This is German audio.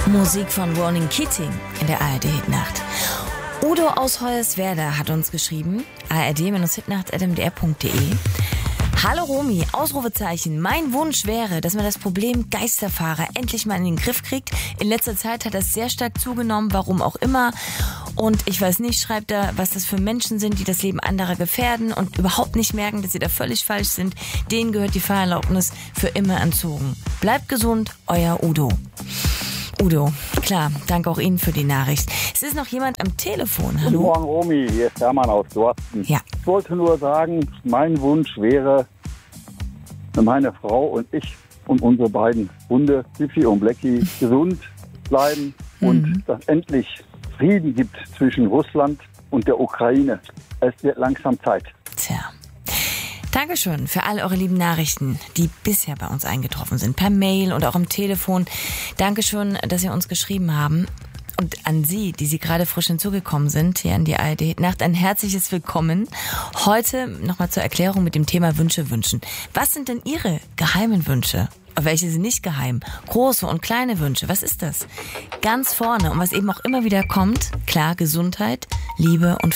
Musik von Ronan Keating in der ARD-Hitnacht. Udo aus Hoyerswerda hat uns geschrieben, ard-hitnacht@mdr.de. Hallo Romy, Ausrufezeichen. Mein Wunsch wäre, dass man das Problem Geisterfahrer endlich mal in den Griff kriegt. In letzter Zeit hat das sehr stark zugenommen, warum auch immer. Und ich weiß nicht, schreibt er, was das für Menschen sind, die das Leben anderer gefährden und überhaupt nicht merken, dass sie da völlig falsch sind. Denen gehört die Fahrerlaubnis für immer entzogen. Bleibt gesund, euer Udo. Udo, klar, danke auch Ihnen für die Nachricht. Es ist noch jemand am Telefon, hallo? Guten Morgen, Romy, hier ist Hermann aus Dorsten. Ja. Ich wollte nur sagen, mein Wunsch wäre, meine Frau und ich und unsere beiden Hunde, Biffy und Blackie, gesund bleiben und dass endlich Frieden gibt zwischen Russland und der Ukraine. Es wird langsam Zeit. Tja. Dankeschön für all eure lieben Nachrichten, die bisher bei uns eingetroffen sind, per Mail und auch am Telefon. Dankeschön, dass ihr uns geschrieben haben. Und an Sie, die gerade frisch hinzugekommen sind, hier in die ARD-Nacht, ein herzliches Willkommen. Heute nochmal zur Erklärung mit dem Thema Wünsche wünschen. Was sind denn Ihre geheimen Wünsche? Welche sind nicht geheim? Große und kleine Wünsche, was ist das? Ganz vorne und was eben auch immer wieder kommt, klar, Gesundheit, Liebe und